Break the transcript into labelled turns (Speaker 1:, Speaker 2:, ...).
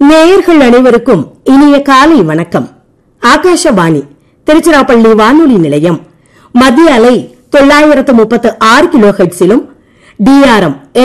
Speaker 1: நேயர்கள் அனைவருக்கும் இனிய காலை வணக்கம். ஆகாஷவாணி திருச்சிராப்பள்ளி வானொலி நிலையம் மத்திய அலை 936 கிலோ ஹெர்ட்ஸிலும் DRM